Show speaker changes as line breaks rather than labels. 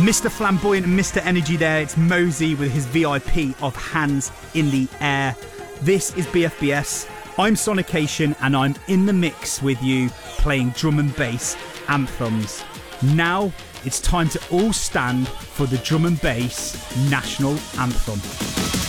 Mr. Flamboyant and Mr. Energy there. It's Mosey with his VIP of Hands in the Air. This is BFBS. I'm Sonication and I'm in the mix with you playing drum and bass anthems. Now it's time to all stand for the drum and bass national anthem.